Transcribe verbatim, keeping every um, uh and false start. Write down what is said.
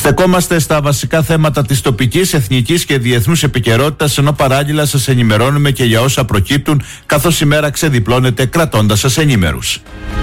Στεκόμαστε στα βασικά θέματα της τοπικής, εθνικής και διεθνούς επικαιρότητας, ενώ παράλληλα σας ενημερώνουμε και για όσα προκύπτουν, καθώς η μέρα ξεδιπλώνεται κρατώντας σας ενήμερους.